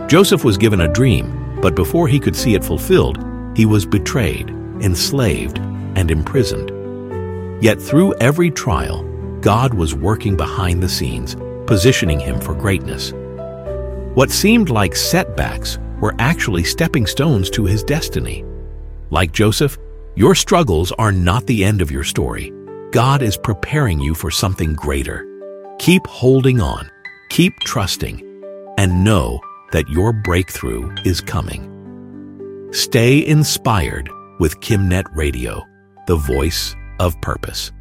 Joseph was given a dream, but before he could see it fulfilled, he was betrayed, enslaved, and imprisoned. Yet through every trial, God was working behind the scenes, positioning him for greatness. What seemed like setbacks were actually stepping stones to his destiny. Like Joseph, your struggles are not the end of your story. God is preparing you for something greater. Keep holding on, keep trusting, and know that your breakthrough is coming. Stay inspired with KimNet Radio, the voice of purpose.